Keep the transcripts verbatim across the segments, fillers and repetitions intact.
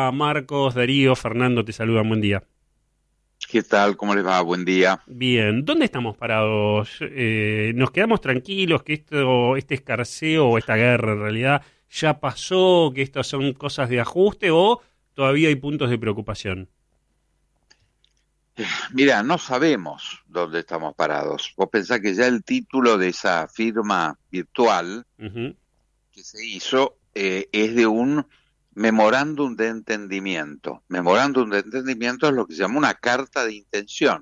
Hola Marcos, Darío, Fernando, te saludan, buen día. ¿Qué tal? ¿Cómo les va? Buen día. Bien, ¿dónde estamos parados? Eh, ¿nos quedamos tranquilos que esto, este escarceo o esta guerra en realidad ya pasó, que estas son cosas de ajuste o todavía hay puntos de preocupación? Mira, no sabemos dónde estamos parados. Vos pensás que ya el título de esa firma virtual Ujú. que se hizo eh, es de un memorándum de entendimiento. Memorándum de entendimiento es lo que se llama una carta de intención.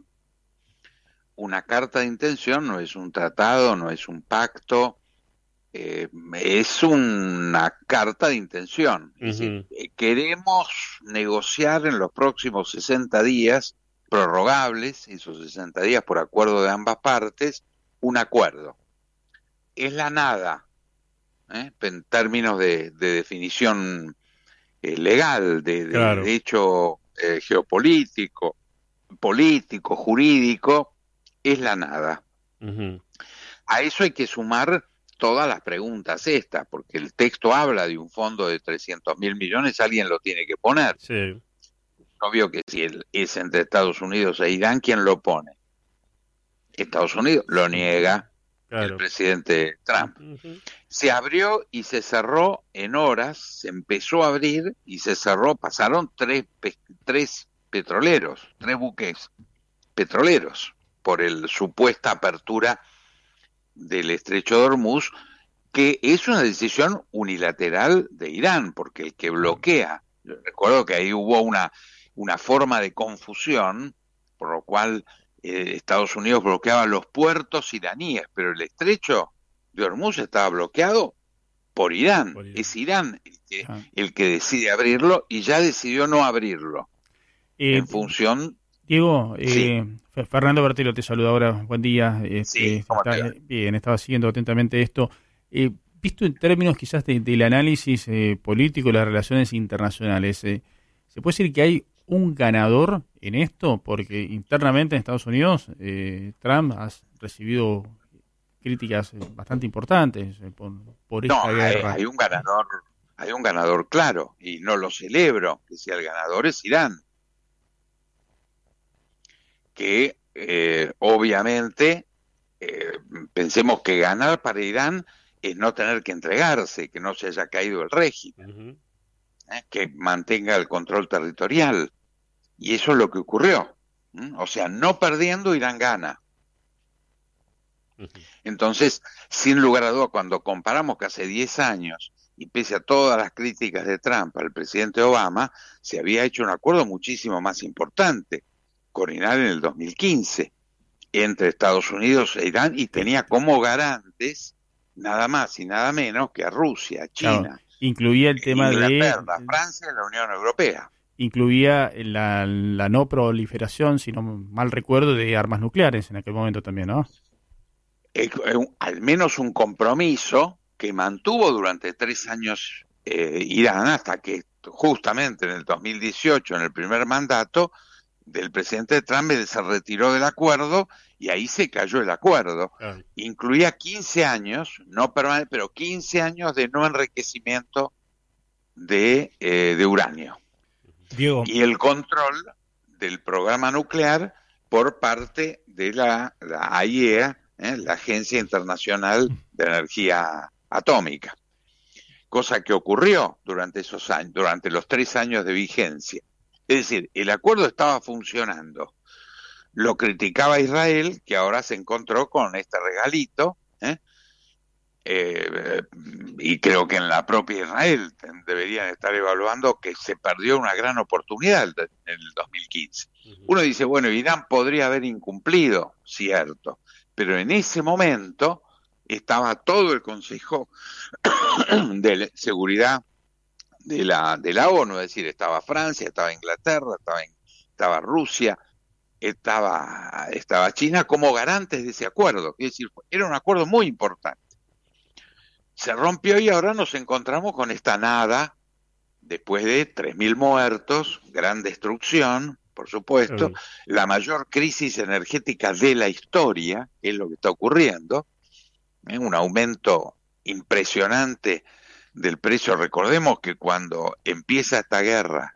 Una carta de intención no es un tratado, no es un pacto, eh, es una carta de intención. Es decir, Ujú. eh, queremos negociar en los próximos sesenta días, prorrogables, esos sesenta días por acuerdo de ambas partes, un acuerdo. Es la nada, ¿eh? En términos de, de definición eh, legal, de, de, Claro. de hecho eh, geopolítico, político, jurídico, es la nada. Ujú. A eso hay que sumar todas las preguntas estas, porque el texto habla de un fondo de trescientos mil millones, alguien lo tiene que poner. Sí, Obvio que si el, es entre Estados Unidos e Irán, ¿quién lo pone? Estados Unidos lo niega el claro. presidente Trump. Ujú. Se abrió y se cerró en horas, se empezó a abrir y se cerró, pasaron tres, pe- tres petroleros, tres buques petroleros por el supuesta apertura del estrecho de Hormuz, que es una decisión unilateral de Irán, porque el que Claro. bloquea, yo recuerdo que ahí hubo una, una forma de confusión, por lo cual eh, Estados Unidos bloqueaba los puertos iraníes, pero el estrecho de Hormuz estaba bloqueado por Irán. Por Irán. Es Irán el que, Ah. el que decide abrirlo y ya decidió no abrirlo, Eh, en función, Diego, sí, eh, Fe- Fernando Bertelo te saluda ahora. Buen día. Este, sí, ¿cómo está, te va? eh, bien, estaba siguiendo atentamente esto. Eh, visto en términos quizás de- del análisis eh, político de las relaciones internacionales, eh, ¿se puede decir que hay un ganador en esto? Porque internamente en Estados Unidos eh, Trump ha recibido críticas eh, bastante importantes eh, por, por No, esta hay, guerra. hay un ganador, hay un ganador claro, y no lo celebro, que si el ganador es Irán, que eh, obviamente eh, pensemos que ganar para Irán es no tener que entregarse, que no se haya caído el régimen, Ujú. ¿eh? Que mantenga el control territorial, y eso es lo que ocurrió. ¿Mm? O sea, no perdiendo, Irán gana. Ujú. Entonces, sin lugar a dudas, cuando comparamos que hace diez años, y pese a todas las críticas de Trump al presidente Obama, se había hecho un acuerdo muchísimo más importante con Irán en el dos mil quince, entre Estados Unidos e Irán, y Sí, tenía como garantes nada más y nada menos que a Rusia, a claro. China, Incluía el tema de Inglaterra, Francia y la Unión Europea. incluía la, la no proliferación, si no mal recuerdo, de armas nucleares en aquel momento también, ¿no? Eh, eh, al menos un compromiso que mantuvo durante tres años eh, Irán, hasta que justamente en el dos mil dieciocho, en el primer mandato del presidente Trump, él se retiró del acuerdo y ahí se cayó el acuerdo. Claro. Incluía quince años, no permanente, pero quince años de no enriquecimiento de, eh, de uranio Diego, y el control del programa nuclear por parte de la, la A I E A, ¿eh? La Agencia Internacional de Energía Atómica, cosa que ocurrió durante esos años, durante los tres años de vigencia. Es decir, el acuerdo estaba funcionando. Lo criticaba Israel, que ahora se encontró con este regalito, ¿eh? Eh, y creo que en la propia Israel deberían estar evaluando que se perdió una gran oportunidad en el dos mil quince. ujú, Uno dice, bueno, Irán podría haber incumplido, cierto, pero en ese momento estaba todo el Consejo de Seguridad de la, de la ONU, es decir, estaba Francia, estaba Inglaterra, estaba, estaba Rusia, estaba, estaba China como garantes de ese acuerdo. Es decir, era un acuerdo muy importante. Se rompió y ahora nos encontramos con esta nada, después de tres mil muertos, gran destrucción, por supuesto, claro. la mayor crisis energética de la historia, que es lo que está ocurriendo, ¿eh? Un aumento impresionante del precio. Recordemos que cuando empieza esta guerra